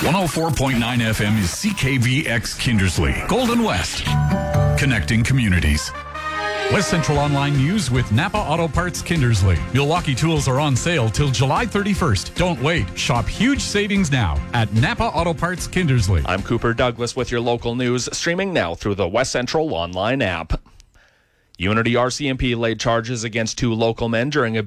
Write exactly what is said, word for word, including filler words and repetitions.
one oh four point nine F M is C K V X Kindersley, Golden West, connecting communities. West Central Online News with Napa Auto Parts Kindersley. Milwaukee tools are on sale till July thirty-first. Don't wait. Shop huge savings now at Napa Auto Parts Kindersley. I'm Cooper Douglas with your local news, streaming now through the West Central Online app. Unity R C M P laid charges against two local men during a